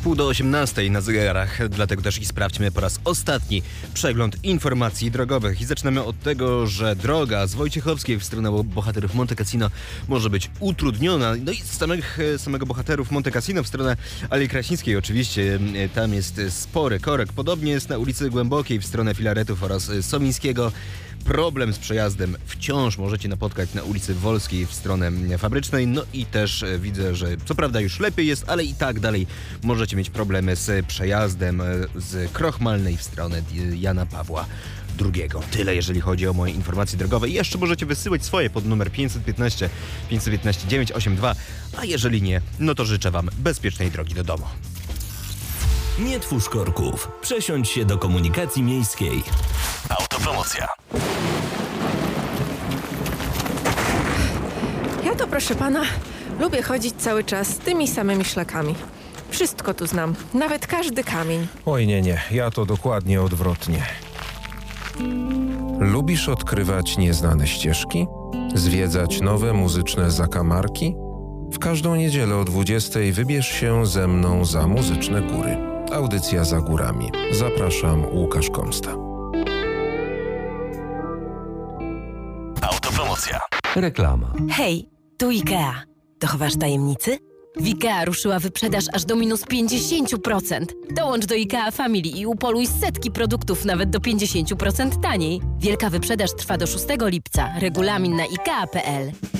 17:30 na zegarach, dlatego też i sprawdźmy po raz ostatni przegląd informacji drogowych. I zaczynamy od tego, że droga z Wojciechowskiej w stronę bohaterów Monte Cassino może być utrudniona. No i z samego bohaterów Monte Cassino w stronę Alei Krasińskiej oczywiście, tam jest spory korek. Podobnie jest na ulicy Głębokiej w stronę Filaretów oraz Somińskiego. Problem z przejazdem wciąż możecie napotkać na ulicy Wolskiej w stronę Fabrycznej. No i też widzę, że co prawda już lepiej jest, ale i tak dalej możecie mieć problemy z przejazdem z Krochmalnej w stronę Jana Pawła II. Tyle, jeżeli chodzi o moje informacje drogowe. I jeszcze możecie wysyłać swoje pod numer 515 982, a jeżeli nie, no to życzę Wam bezpiecznej drogi do domu. Nie twórz korków. Przesiądź się do komunikacji miejskiej. Autopromocja. Ja to, proszę pana, lubię chodzić cały czas tymi samymi szlakami. Wszystko tu znam, nawet każdy kamień. Oj nie, ja to dokładnie odwrotnie. Lubisz odkrywać nieznane ścieżki? Zwiedzać nowe muzyczne zakamarki? W każdą niedzielę o 20:00 wybierz się ze mną za Muzyczne Góry. Audycja za górami. Zapraszam, Łukasz Komsta. Autopromocja. Reklama. Hej, tu IKEA. Dochowasz tajemnicy? W IKEA ruszyła wyprzedaż aż do minus 50%. Dołącz do IKEA Family i upoluj setki produktów nawet do 50% taniej. Wielka wyprzedaż trwa do 6 lipca. Regulamin na ikea.pl.